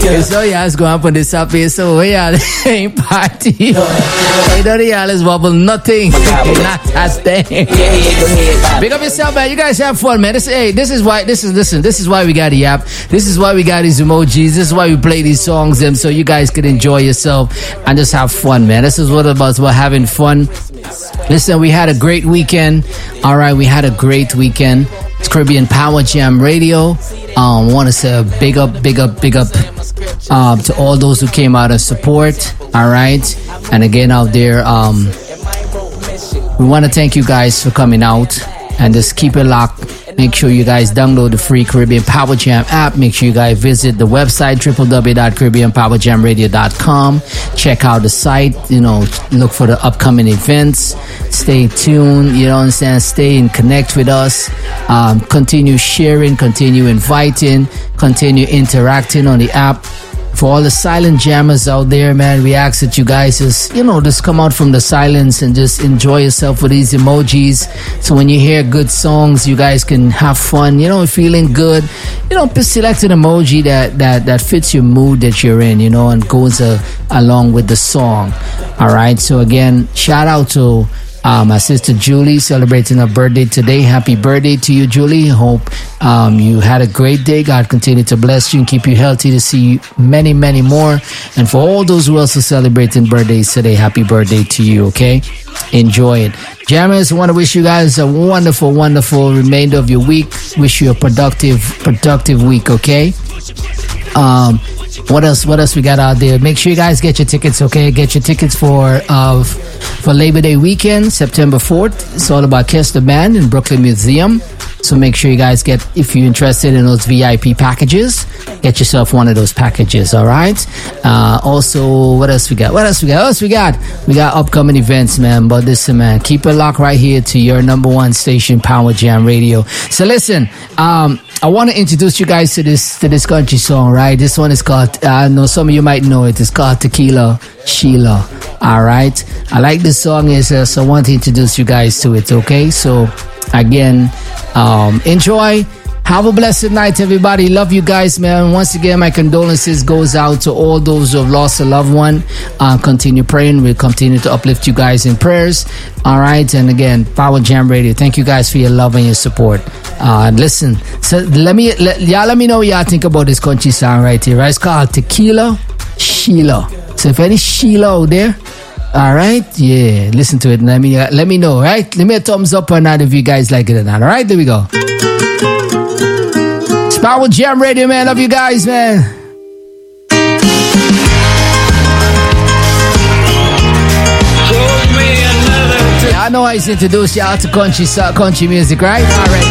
So yeah, it's going up on this up here. So yeah, ain't party. Hey, don't y'all let's wobble nothing. Not a thing. Big up yourself, man. You guys have fun, man. This is why we got the app. This is why we got these emojis. This is why we play these songs, them so you guys can enjoy yourself and just have fun, man. This is what about having fun. Listen, we had a great weekend. All right, we had a great weekend. It's Caribbean Power Jam Radio. Want to say a big up to all those who came out and support. All right, and again out there, we want to thank you guys for coming out and just keep it locked. Make sure you guys download the free Caribbean Power Jam app. Make sure you guys visit the website, www.caribbeanpowerjamradio.com. Check out the site, look for the upcoming events. Stay tuned, stay and connect with us. Continue sharing, continue inviting, continue interacting on the app. For all the silent jammers out there, man, we ask that you guys just come out from the silence and just enjoy yourself with these emojis. So when you hear good songs, you guys can have fun, feeling good. Select an emoji that fits your mood that you're in, and goes along with the song. All right. So again, shout out to my sister Julie celebrating her birthday today. Happy birthday to you, Julie. Hope you had a great day. God continue to bless you and keep you healthy to see many, many more. And for all those who else are celebrating birthdays today, happy birthday to you, okay? Enjoy it. Jammers, I want to wish you guys a wonderful, wonderful remainder of your week. Wish you a productive week, okay? What else we got out there? Make sure you guys get your tickets, okay? Get your tickets for Labor Day weekend, September 4th. It's all about Kiss the Band in Brooklyn Museum. So make sure you guys if you're interested in those VIP packages, get yourself one of those packages, all right? Also, what else we got? We got upcoming events, man. But listen, man, keep it locked right here to your number one station, Power Jam Radio. So listen, I want to introduce you guys to this country song, right? This one is called, I know some of you might know it. It's called Tequila Sheila, all right? I like this song, so I want to introduce you guys to it, okay? So, again, enjoy. Have a blessed night, everybody. Love you guys, man. Once again, my condolences goes out to all those who have lost a loved one. Continue praying. We'll continue to uplift you guys in prayers. All right. And again, Power Jam Radio. Thank you guys for your love and your support. Listen, so let me know what y'all think about this country song right here. Right? It's called Tequila Sheila. So if any Sheila out there, all right, yeah, listen to it and let me know, right? Let me a thumbs up or not if you guys like it or not. All right, there we go. It's Power Jam Radio, man. Love you guys, man. I know I introduced y'all to country music, right? All right.